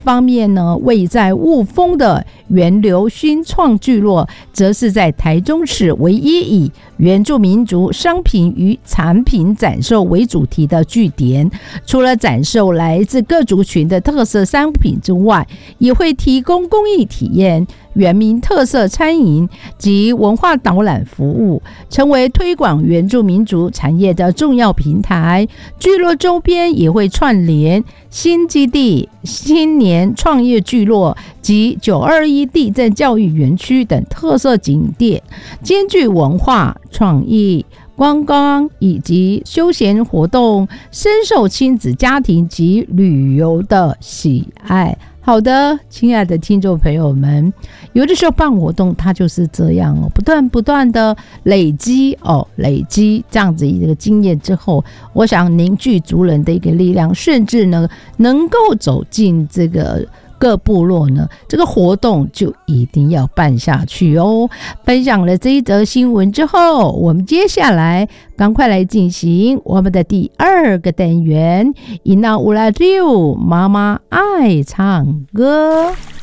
方面呢，位在雾峰的源流新创聚落，则是在台中市唯一以原住民族商品与产品展售为主题的据点。除了展售来自各族群的特色商品之外，也会提供公益体验、原民特色餐饮及文化导览服务，成为推广原住民族产业的重要平台。聚落周边也会串联新基地、新年创业聚落及921地震教育园区等特色景点，兼具文化、创意、观光以及休闲活动，深受亲子家庭及旅游的喜爱。好的，亲爱的听众朋友们，有的时候办活动它就是这样不断的累积这样子一个经验之后，我想凝聚族人的一个力量，甚至呢能够走进这个各部落呢，这个活动就一定要办下去哦。分享了这一则新闻之后，我们接下来赶快来进行我们的第2个单元，伊那乌拉六妈妈爱唱歌。